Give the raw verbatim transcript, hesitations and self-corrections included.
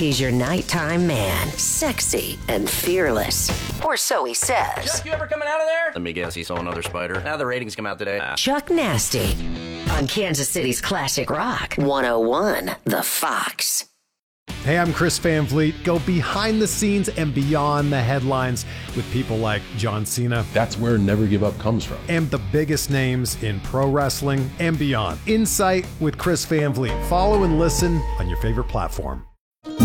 He's your nighttime man, sexy and fearless. Or so he says. Chuck, you ever coming out of there? Let me guess, he saw another spider. Now the ratings come out today. Ah. Chuck Nasty on Kansas City's Classic Rock one oh one The Fox. Hey, I'm Chris Van Vliet. Go behind the scenes and beyond the headlines with people like John Cena. That's where Never Give Up comes from. And the biggest names in pro wrestling and beyond. Insight with Chris Van Vliet. Follow and listen on your favorite platform.